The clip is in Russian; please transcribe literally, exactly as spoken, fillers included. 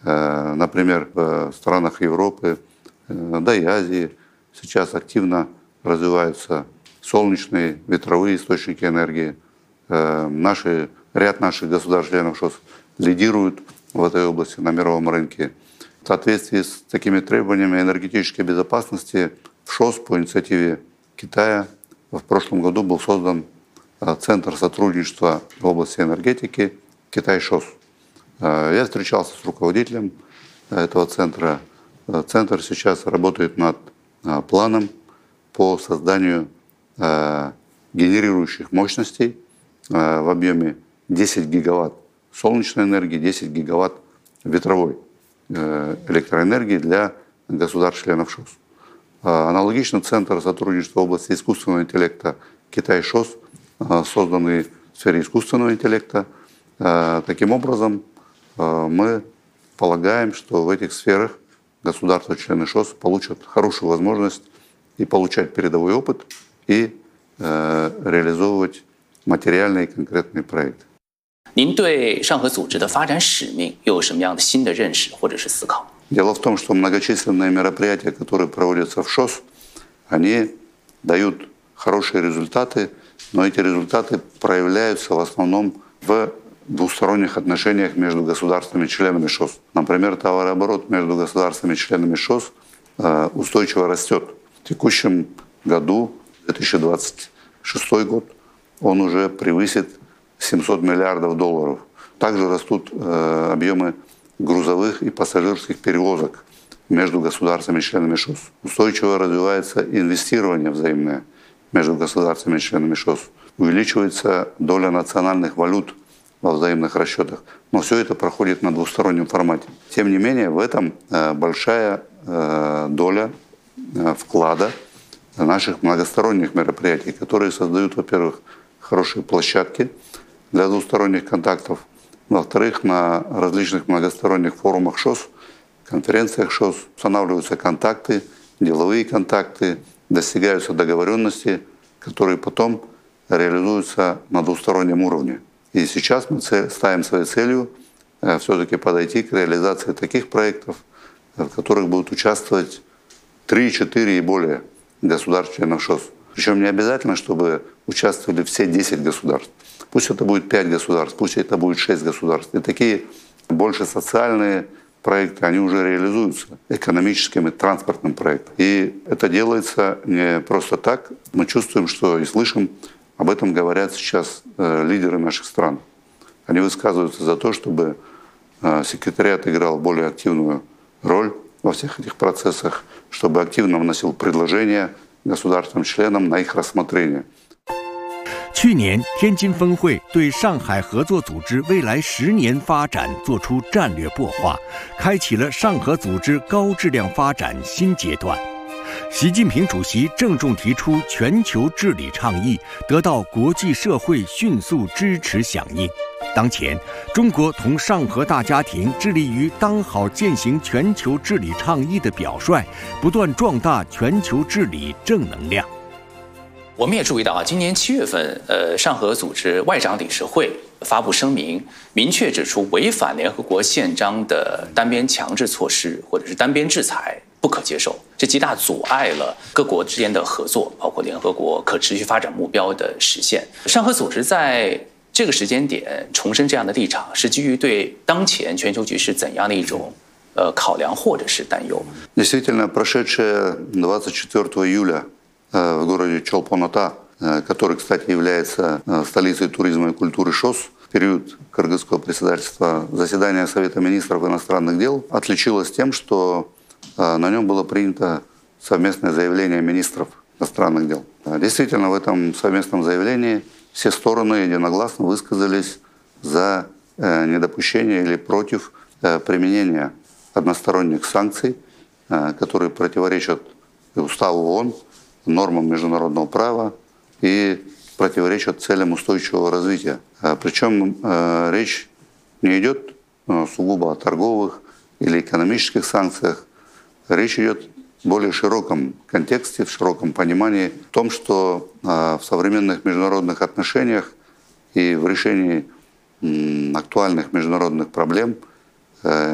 Например, в странах Европы, да и Азии сейчас активно развиваются солнечные, ветровые источники энергии. Наши, ряд наших государств-членов ШОС лидируют в этой области на мировом рынке. В соответствии с такими требованиями энергетической безопасности в ШОС по инициативе Китая в прошлом году был создан Центр сотрудничества в области энергетики Китай-ШОС. Я встречался с руководителем этого центра. Центр сейчас работает над планом по созданию генерирующих мощностей в объеме десять гигаватт солнечной энергии, десять гигаватт ветровой электроэнергии для государств-членов ШОС. Аналогично Центр сотрудничества в области искусственного интеллекта Китай-ШОС, созданный в сфере искусственного интеллекта. Таким образом, мы полагаем, что в этих сферах государства-члены ШОС получат хорошую возможность и получать передовой опыт, и э, реализовывать материальные и конкретные проекты. 您对上合组织的发展使命又有什么样的新的认识或者是思考？ Дело в том, что многочисленные мероприятия, которые проводятся в ШОС, они дают хорошие результаты, но эти результаты проявляются в основном в двусторонних отношениях между государствами-членами ШОС. Например, товарооборот между государствами-членами ШОС э, устойчиво растет. В текущем году, две тысячи двадцать шестой год, он уже превысит семьсот миллиардов долларов. Также растут э, объемы грузовых и пассажирских перевозок между государствами-членами ШОС. Устойчиво развивается инвестирование взаимное между государствами-членами ШОС. Увеличивается доля национальных валют во взаимных расчетах. Но все это проходит на двустороннем формате. Тем не менее, в этом э, большая э, доля э, вклада наших многосторонних мероприятий, которые создают, во-первых, хорошие площадки для двусторонних контактов, во-вторых, на различных многосторонних форумах ШОС, конференциях ШОС устанавливаются контакты, деловые контакты, достигаются договоренности, которые потом реализуются на двустороннем уровне. И сейчас мы ставим своей целью все-таки подойти к реализации таких проектов, в которых будут участвовать три-четыре и более государств-членов ШОС. Причем не обязательно, чтобы участвовали все десять государств. Пусть это будет пять государств, пусть это будет шесть государств. И такие больше социальные проекты, они уже реализуются экономическим и транспортным проектом. И это делается не просто так. Мы чувствуем, что и слышим, об этом говорят сейчас э, лидеры наших стран. Они высказываются за то, чтобы э, секретариат играл более активную роль во всех этих процессах, чтобы активно вносил предложения государствам-членам на их рассмотрение. 去年，天津峰会对上海合作组织未来十年发展作出战略擘画，开启了上合组织高质量发展新阶段。习近平主席郑重提出全球治理倡议，得到国际社会迅速支持响应。当前，中国同上合大家庭致力于当好践行全球治理倡议的表率，不断壮大全球治理正能量。 我们也注意到啊，今年七月份，呃，上合组织外长理事会发布声明，明确指出违反联合国宪章的单边强制措施或者是单边制裁不可接受，这极大阻碍了各国之间的合作，包括联合国可持续发展目标的实现。上合组织在这个时间点重申这样的立场，是基于对当前全球局势怎样的一种呃考量或者是担忧？ Действительно, прошедшее двадцать четвёртого июля в городе Чолпон-Ата, который, кстати, является столицей туризма и культуры ШОС, в период кыргызского председательства заседания Совета министров иностранных дел отличилось тем, что на нем было принято совместное заявление министров иностранных дел. Действительно, в этом совместном заявлении все стороны единогласно высказались за недопущение или против применения односторонних санкций, которые противоречат Уставу ООН, нормам международного права и противоречат целям устойчивого развития. Причем э, речь не идет э, сугубо о торговых или экономических санкциях. Речь идет в более широком контексте, в широком понимании о том, что э, в современных международных отношениях и в решении э, актуальных международных проблем э,